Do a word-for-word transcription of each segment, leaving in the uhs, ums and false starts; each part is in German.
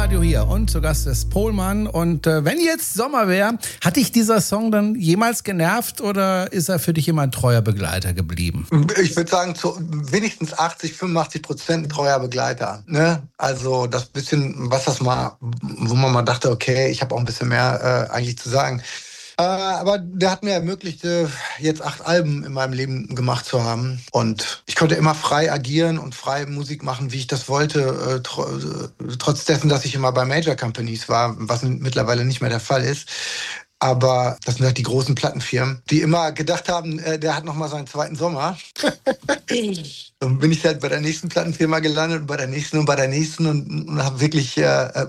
Radio hier und zu Gast ist Pohlmann. Und äh, wenn jetzt Sommer wäre, hat dich dieser Song dann jemals genervt oder ist er für dich immer ein treuer Begleiter geblieben? Ich würde sagen, zu wenigstens achtzig, fünfundachtzig Prozent ein treuer Begleiter. Ne? Also das bisschen, was das mal, wo man mal dachte, okay, ich habe auch ein bisschen mehr äh, eigentlich zu sagen. Äh, aber der hat mir ermöglicht, äh, jetzt acht Alben in meinem Leben gemacht zu haben. Und ich konnte immer frei agieren und frei Musik machen, wie ich das wollte, äh, tr- äh, trotz dessen, dass ich immer bei Major Companies war, was mittlerweile nicht mehr der Fall ist. Aber das sind halt die großen Plattenfirmen, die immer gedacht haben, äh, der hat noch mal seinen zweiten Sommer. Dann bin ich halt bei der nächsten Plattenfirma gelandet und bei der nächsten und bei der nächsten und, und habe wirklich, äh,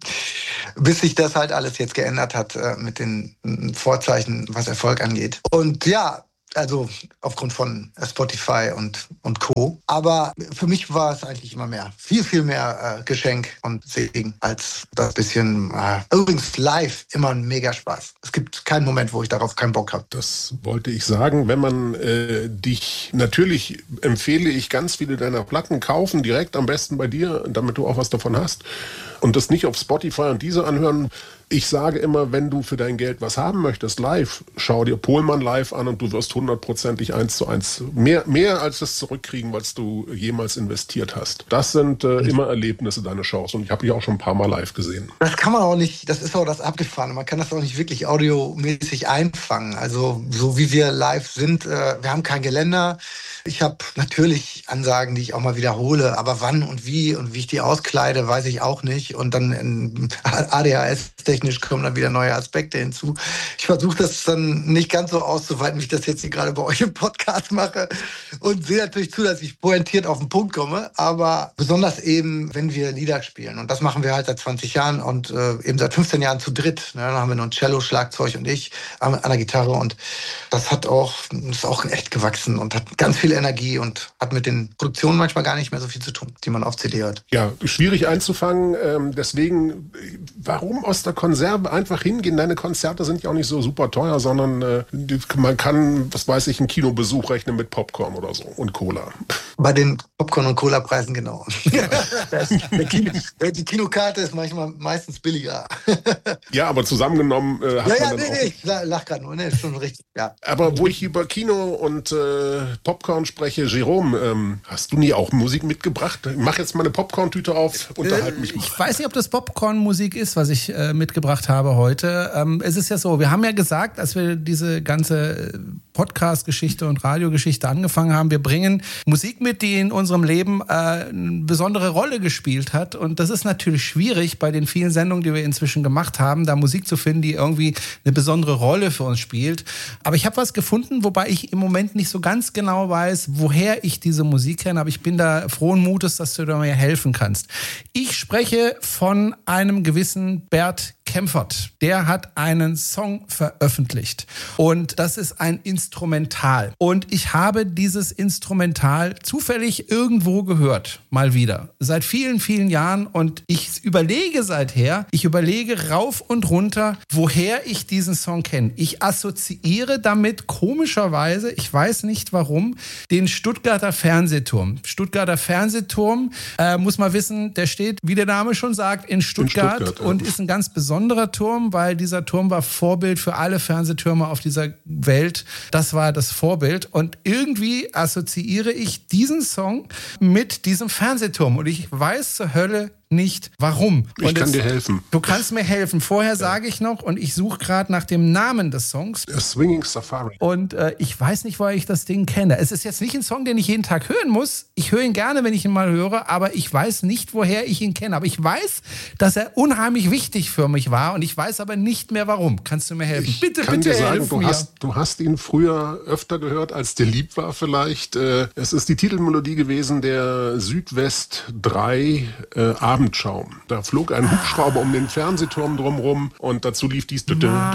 bis sich das halt alles jetzt geändert hat äh, mit den Vorzeichen, was Erfolg angeht. Und ja, also aufgrund von Spotify und, und Co. Aber für mich war es eigentlich immer mehr, viel, viel mehr äh, Geschenk und Segen als das bisschen, äh, übrigens live immer ein mega Spaß. Es gibt keinen Moment, wo ich darauf keinen Bock habe. Das wollte ich sagen. Wenn man äh, dich, natürlich empfehle ich ganz viele deiner Platten kaufen, direkt am besten bei dir, damit du auch was davon hast. Und das nicht auf Spotify und diese anhören. Ich sage immer, wenn du für dein Geld was haben möchtest, live, schau dir Pohlmann live an und du wirst hundertprozentig eins zu eins mehr, mehr als das zurückkriegen, was du jemals investiert hast. Das sind äh, immer Erlebnisse, deine Shows. Und ich habe dich auch schon ein paar Mal live gesehen. Das kann man auch nicht, das ist auch das Abgefahrene. Man kann das auch nicht wirklich audiomäßig einfangen. Also so wie wir live sind, äh, wir haben kein Geländer. Ich habe natürlich Ansagen, die ich auch mal wiederhole, aber wann und wie und wie ich die auskleide, weiß ich auch nicht. Und dann in A D H S-technisch kommen dann wieder neue Aspekte hinzu. Ich versuche das dann nicht ganz so auszuweiten, wie ich das jetzt hier gerade bei euch im Podcast mache und sehe natürlich zu, dass ich pointiert auf den Punkt komme, aber besonders eben, wenn wir Lieder spielen. Und das machen wir halt seit zwanzig Jahren und äh, eben seit fünfzehn Jahren zu dritt. Ne? Dann haben wir noch ein Cello, Schlagzeug und ich an, an der Gitarre und das hat auch, ist auch echt gewachsen und hat ganz viel Energie und hat mit den Produktionen manchmal gar nicht mehr so viel zu tun, die man auf C D hört. Ja, schwierig einzufangen. Ähm, deswegen, warum aus der Konserve einfach hingehen? Deine Konzerte sind ja auch nicht so super teuer, sondern äh, man kann, was weiß ich, einen Kinobesuch rechnen mit Popcorn oder so und Cola. Bei den Popcorn- und Cola-Preisen genau. das, der Kino, die Kinokarte ist manchmal meistens billiger. Ja, aber zusammengenommen äh, hat ja, ja, man dann nee, auch... nee, ich lach gerade nur, nee, ist schon richtig, ja. Aber wo ich über Kino und äh, Popcorn spreche, Jerome, ähm, hast du nie auch Musik mitgebracht? Ich mach jetzt mal eine Popcorn-Tüte auf, unterhalte mich mal. Ich weiß nicht, ob das Popcorn-Musik ist, was ich äh, mitgebracht habe heute. Ähm, es ist ja so, wir haben ja gesagt, als wir diese ganze Podcast-Geschichte und Radiogeschichte angefangen haben, wir bringen Musik mit, die in unserem Leben äh, eine besondere Rolle gespielt hat. Und das ist natürlich schwierig bei den vielen Sendungen, die wir inzwischen gemacht haben, da Musik zu finden, die irgendwie eine besondere Rolle für uns spielt. Aber ich habe was gefunden, wobei ich im Moment nicht so ganz genau weiß, woher ich diese Musik kenne. Aber ich bin da frohen Mutes, dass du mir helfen kannst. Ich spreche von einem gewissen Bert Kaempfert. Der hat einen Song veröffentlicht und das ist ein Instrumental. Und ich habe dieses Instrumental zufällig irgendwo gehört, mal wieder, seit vielen, vielen Jahren und ich überlege seither, ich überlege rauf und runter, woher ich diesen Song kenne. Ich assoziiere damit komischerweise, ich weiß nicht warum, den Stuttgarter Fernsehturm. Stuttgarter Fernsehturm, äh, muss man wissen, der steht, wie der Name schon sagt, in Stuttgart, in Stuttgart ja. Und ist ein ganz besonderer Turm, weil dieser Turm war Vorbild für alle Fernsehtürme auf dieser Welt. Das war das Vorbild und irgendwie assoziiere ich diesen Song mit diesem Fernsehturm und ich weiß zur Hölle nicht warum. Ich und kann jetzt, dir helfen. Du kannst mir helfen. Vorher ja. sage ich noch und ich suche gerade nach dem Namen des Songs. A Swinging Safari. Und äh, ich weiß nicht, woher ich das Ding kenne. Es ist jetzt nicht ein Song, den ich jeden Tag hören muss. Ich höre ihn gerne, wenn ich ihn mal höre, aber ich weiß nicht, woher ich ihn kenne. Aber ich weiß, dass er unheimlich wichtig für mich war und ich weiß aber nicht mehr warum. Kannst du mir helfen? Ich bitte, kann bitte dir sagen, helfen du mir. hast, du hast ihn früher öfter gehört, als dir lieb war vielleicht. Äh, es ist die Titelmelodie gewesen der Südwest drei äh, Abendschaum. Da flog ein Hubschrauber um den Fernsehturm drumrum und dazu lief dies. Genau.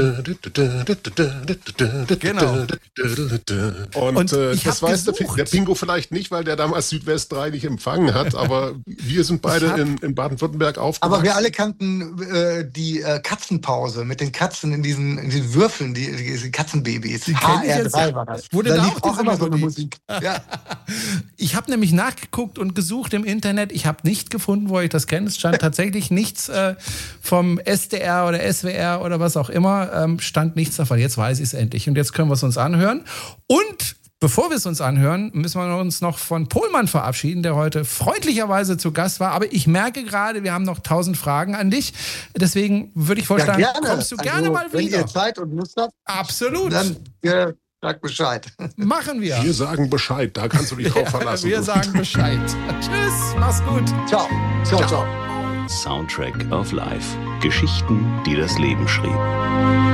Und, und äh, ich das weiß der, der Pingo vielleicht nicht, weil der damals Südwest drei nicht empfangen hat, aber wir sind beide hab, in, in Baden-Württemberg aufgewachsen. Aber wir alle kannten äh, die äh, Katzenpause mit den Katzen in diesen, in diesen Würfeln, die, die Katzenbabys. H R drei war das. Wurde da, da lief auch immer so eine Musik. Ja. Ich habe nämlich nachgeguckt und gesucht im Internet. Ich habe nicht gefunden, wo ich das kenne. Es stand tatsächlich nichts äh, vom S D R oder S W R oder was auch immer, ähm, stand nichts davon. Jetzt weiß ich es endlich und jetzt können wir es uns anhören. Und bevor wir es uns anhören, müssen wir uns noch von Pohlmann verabschieden, der heute freundlicherweise zu Gast war. Aber ich merke gerade, wir haben noch tausend Fragen an dich. Deswegen würde ich vorschlagen, ja, kommst du gerne also, mal wieder. Wenn ihr Zeit und Lust habt, absolut. Dann äh, sag Bescheid. Machen wir. Wir sagen Bescheid, da kannst du dich drauf verlassen. Wir sagen Bescheid. Tschüss, mach's gut. Ciao. Ciao, ciao. Soundtrack of Life. Geschichten, die das Leben schrieben.